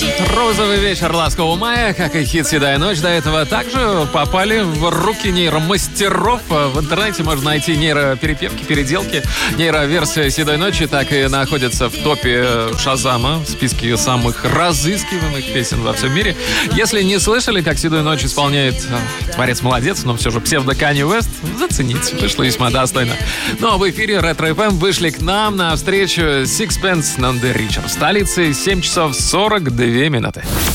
Розовый вечер ласкового мая, как и хит «Седая ночь» до этого, также попали в руки нейромастеров. В интернете можно найти нейроперепевки, переделки. Нейроверсия «Седой ночи» так и находится в топе Шазама, в списке самых разыскиваемых песен во всем мире. Если не слышали, как «Седую ночь» исполняет творец молодец, но все же псевдо Канье Уэст, зацените, вышло весьма достойно. Ну а в эфире Ретро FM вышли к нам на встречу Sixpence None the Richer в столице 7 часов 42 минуты.